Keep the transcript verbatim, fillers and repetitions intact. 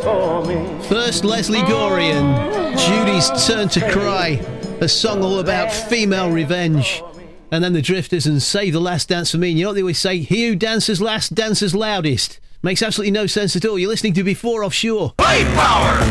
First Leslie Gorey and Judy's Turn to Cry, a song all about female revenge. And then the Drifters and Save the Last Dance for Me. And you know what they always say? He who dances last dances loudest. Makes absolutely no sense at all. You're listening to Before Offshore. Play power!